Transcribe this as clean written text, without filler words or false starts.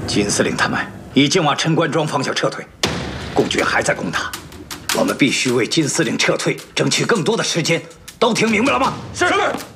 金司令他们已经往陈官庄方向撤退，共军还在攻打，我们必须为金司令撤退争取更多的时间。都听明白了吗？ 是。